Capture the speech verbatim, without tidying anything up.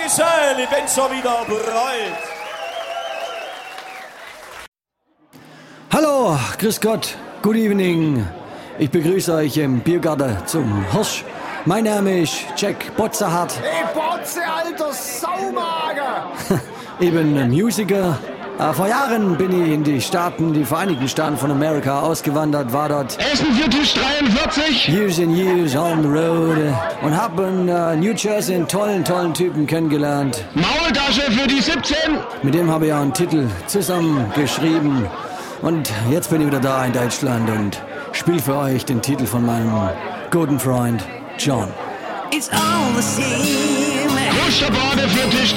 Dankeschön, ich bin schon wieder bereit. Hallo, grüß Gott, good evening. Ich begrüße euch im Biergarten zum Hirsch. Mein Name ist Jack Botzerhardt. Hey Botze, alter Saumager! Ich bin Musiker. Äh, vor Jahren bin ich in die Staaten, die Vereinigten Staaten von Amerika ausgewandert, war dort Essen für Tisch dreiundvierzig. years and years on the road und hab in äh, New Jersey einen tollen, tollen Typen kennengelernt. Maultasche für die siebzehn. Mit dem habe ich auch einen Titel zusammengeschrieben. Und jetzt bin ich wieder da in Deutschland und spiele für euch den Titel von meinem guten Freund John. It's all the same. Wuscherbade für Tisch